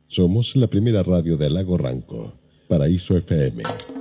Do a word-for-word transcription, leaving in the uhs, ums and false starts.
Somos la primera radio del Lago Ranco, Paraíso F M.